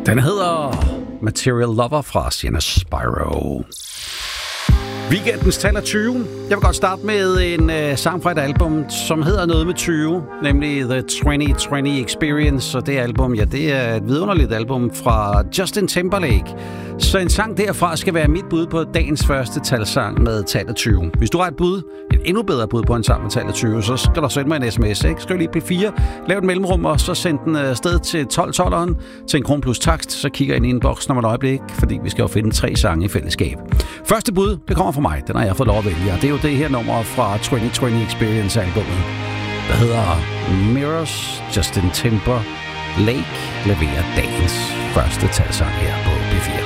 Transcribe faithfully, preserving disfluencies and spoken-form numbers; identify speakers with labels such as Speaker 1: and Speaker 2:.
Speaker 1: Den hedder Material Lover fra Sienna Spyro. Weekendens taler tyve. Jeg vil godt starte med en øh, sang fra et album, som hedder noget med tyve, nemlig The tyve tyve Experience, og det album, ja, det er et vidunderligt album fra Justin Timberlake. Så en sang derfra skal være mit bud på dagens første talsang med tallet tyve. Hvis du har et bud, et endnu bedre bud på en sang med tallet tyve, så skal du sende mig en sms, ikke? Skriv lige P fire, lav et mellemrum, og så send den afsted til tolv tolveren til en kron plus takst. Så kigger jeg ind i inboxen om et øjeblik, fordi vi skal jo finde tre sange i fællesskab. Første bud, det kommer fra mig. Den har jeg fået lov at vælge, og det er jo det her nummer fra tyve tyve Experience-albummet, der hedder Mirrors. Justin Timberlake leverer dagens første talsang her på P fire.